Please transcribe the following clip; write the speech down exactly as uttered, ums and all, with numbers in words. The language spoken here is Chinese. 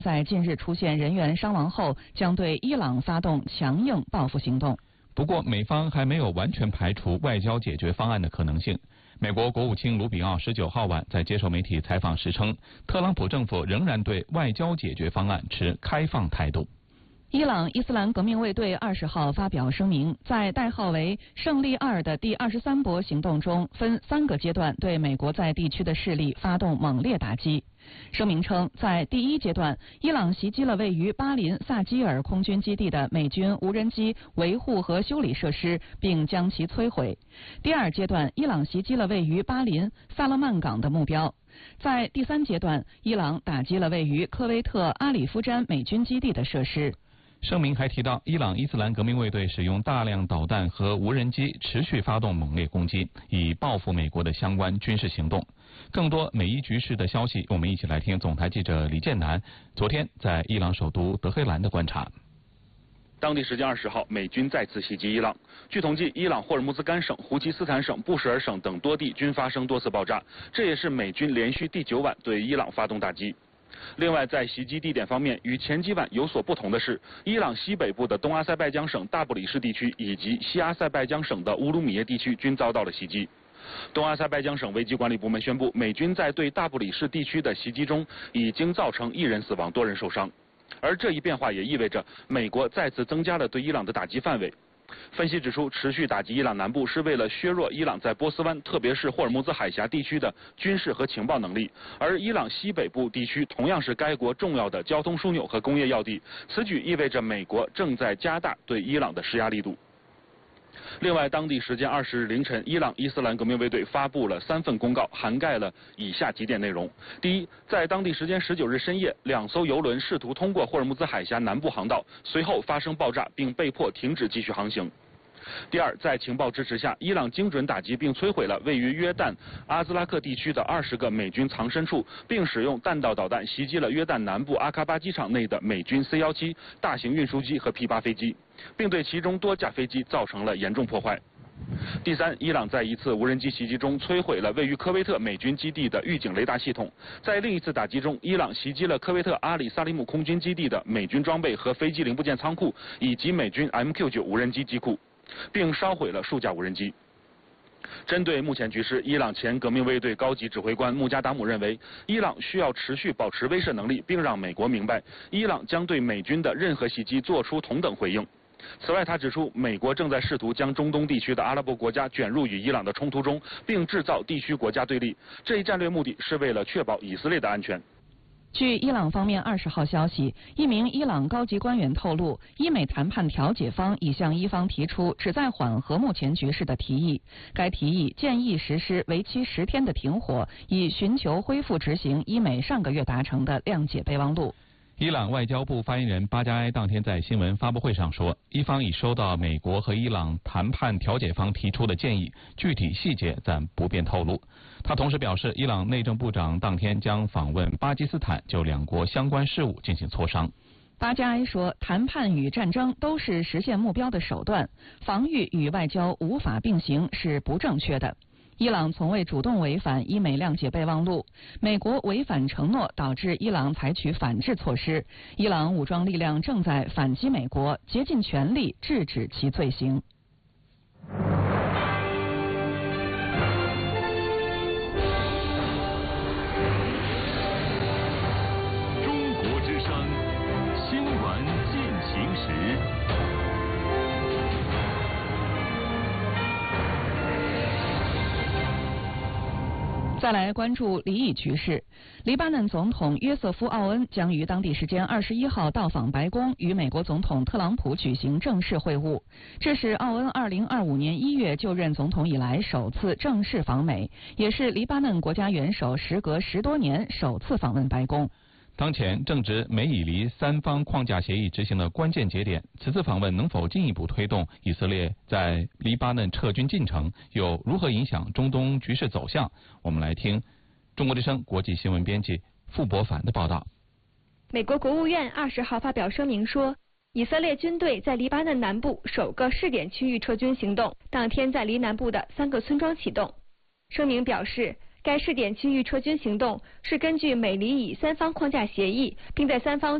在近日出现人员伤亡后，将对伊朗发动强硬报复行动。 不过，美方还没有完全排除外交解决方案的可能性。美国国务卿卢比奥十九号晚在接受媒体采访时称，特朗普政府仍然对外交解决方案持开放态度。 伊朗伊斯兰革命卫队二十号发表声明，在代号为“胜利二”的第二十三波行动中，分三个阶段对美国在地区的势力发动猛烈打击。声明称，在第一阶段，伊朗袭击了位于巴林萨基尔空军基地的美军无人机维护和修理设施，并将其摧毁。第二阶段，伊朗袭击了位于巴林萨勒曼港的目标。在第三阶段，伊朗打击了位于科威特阿里夫詹美军基地的设施。 声明还提到，伊朗伊斯兰革命卫队使用大量导弹和无人机持续发动猛烈攻击，以报复美国的相关军事行动。更多美伊局势的消息，我们一起来听总台记者李建南昨天在伊朗首都德黑兰的观察。 当地时间二十号，美军再次袭击伊朗。据统计，伊朗霍尔木兹干省、胡奇斯坦省、布什尔省等多地均发生多次爆炸，这也是美军连续第九晚对伊朗发动打击。另外，在袭击地点方面，与前几晚有所不同的是，伊朗西北部的东阿塞拜疆省大布里士地区以及西阿塞拜疆省的乌鲁米耶地区均遭到了袭击。东阿塞拜疆省危机管理部门宣布，美军在对大布里士地区的袭击中已经造成一人死亡、多人受伤。而这一变化也意味着美国再次增加了对伊朗的打击范围。分析指出，持续打击伊朗南部是为了削弱伊朗在波斯湾，特别是霍尔木兹海峡地区的军事和情报能力，而伊朗西北部地区同样是该国重要的交通枢纽和工业要地。此举意味着美国正在加大对伊朗的施压力度。另外，当地时间二十日凌晨，伊朗伊斯兰革命卫队发布了三份公告，涵盖了以下几点内容：第一，在当地时间十九日深夜，两艘油轮试图通过霍尔木兹海峡南部航道，随后发生爆炸，并被迫停止继续航行。第二，在情报支持下，伊朗精准打击并摧毁了位于约旦阿兹拉克地区的二十个美军藏身处，并使用弹道导弹袭击了约旦南部阿卡巴机场内的美军 C 十七 大型运输机和 P 八 飞机，并对其中多架飞机造成了严重破坏。第三，伊朗在一次无人机袭击中摧毁了位于科威特美军基地的预警雷达系统。在另一次打击中，伊朗袭击了科威特阿里萨利姆空军基地的美军装备和飞机零部件仓库，以及美军 M Q 九 无人机机库，并烧毁了数架无人机。针对目前局势，伊朗前革命卫队高级指挥官穆加达姆认为，伊朗需要持续保持威慑能力，并让美国明白，伊朗将对美军的任何袭击做出同等回应。此外，他指出，美国正在试图将中东地区的阿拉伯国家卷入与伊朗的冲突中，并制造地区国家对立。这一战略目的是为了确保以色列的安全。 据伊朗方面二十号消息，一名伊朗高级官员透露，伊美谈判调解方已向伊方提出旨在缓和目前局势的提议。该提议建议实施为期十天的停火，以寻求恢复执行伊美上个月达成的谅解备忘录。 伊朗外交部发言人巴加埃当天在新闻发布会上说，伊方已收到美国和伊朗谈判调解方提出的建议，具体细节暂不便透露。他同时表示，伊朗内政部长当天将访问巴基斯坦，就两国相关事务进行磋商。 巴加埃说，谈判与战争都是实现目标的手段，防御与外交无法并行是不正确的。伊朗从未主动违反伊美谅解备忘录，美国违反承诺导致伊朗采取反制措施，伊朗武装力量正在反击美国，竭尽全力制止其罪行。 中国之声新闻进行时。 再来关注黎以局势，黎巴嫩总统约瑟夫·奥恩将于当地时间二十一号到访白宫，与美国总统特朗普举行正式会晤。这是奥恩二零二五年一月就任总统以来首次正式访美，也是黎巴嫩国家元首时隔十多年首次访问白宫。 当前正值美以黎三方框架协议执行的关键节点，此次访问能否进一步推动以色列在黎巴嫩撤军进程，又如何影响中东局势走向？我们来听中国之声国际新闻编辑傅博凡的报道。 美国国务院二十号发表声明说，以色列军队在黎巴嫩南部首个试点区域撤军行动当天在黎南部的三个村庄启动。声明表示， 该试点区域撤军行动是根据美黎以三方框架协议，并在三方